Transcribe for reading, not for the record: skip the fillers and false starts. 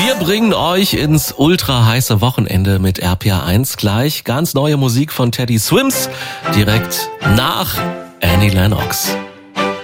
Wir bringen euch ins ultra heiße Wochenende mit RPA1 gleich. Ganz neue Musik von Teddy Swims direkt nach Annie Lennox.